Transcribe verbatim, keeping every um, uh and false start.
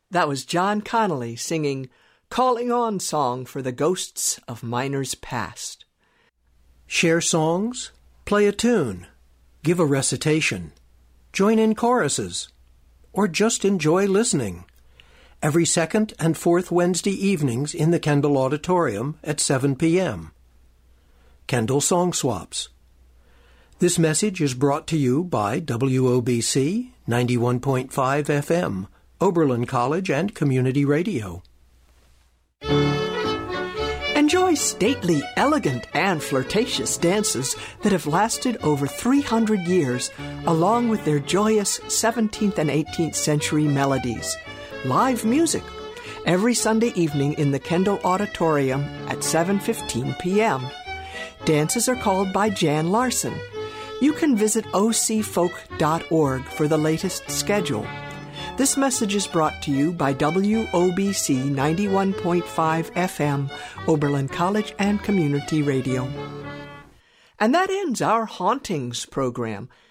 That was John Connolly singing Calling On Song for the Ghosts of Miners Past. Share songs, play a tune, give a recitation, join in choruses, or just enjoy listening. Every second and fourth Wednesday evenings in the Kendall Auditorium at seven p.m. Kendall Song Swaps. This message is brought to you by W O B C ninety-one point five F M, Oberlin College and Community Radio. Enjoy stately, elegant, and flirtatious dances that have lasted over three hundred years, along with their joyous seventeenth and eighteenth century melodies. Live music every Sunday evening in the Kendall Auditorium at seven fifteen p.m. Dances are called by Jan Larson. You can visit o c folk dot org for the latest schedule. This message is brought to you by W O B C ninety-one point five F M, Oberlin College and Community Radio. And that ends our Hauntings program.